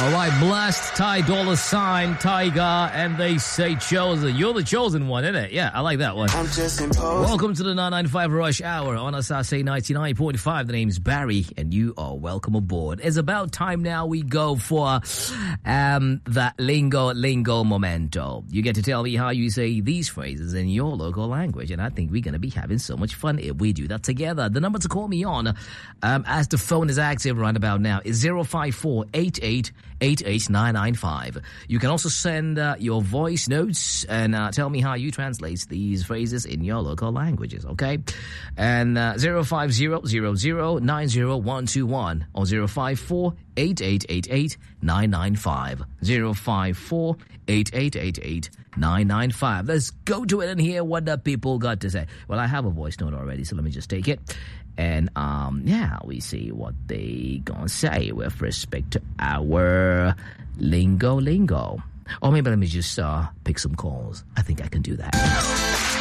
All right, Blessed, Ty Dolla $ign, Tiger, and they say chosen. You're the chosen one, isn't it? Yeah, I like that one. I'm just imposed. Welcome to the 995 Rush Hour on Asase 99.5. The name's Barry, and you are welcome aboard. It's about time now we go for that lingo momento. You get to tell me how you say these phrases in your local language, and I think we're going to be having so much fun if we do that together. The number to call me on, as the phone is active right about now, is 054-88-88995. You can also send your voice notes and tell me how you translate these phrases in your local languages, okay? And 05000902121 or 054-8888-995. 054-8888-995. Let's go to it and hear what the people got to say. Well, I have a voice note already, so let me just take it. And, we see what they gonna say with respect to our lingo. Or maybe let me just pick some calls. I think I can do that.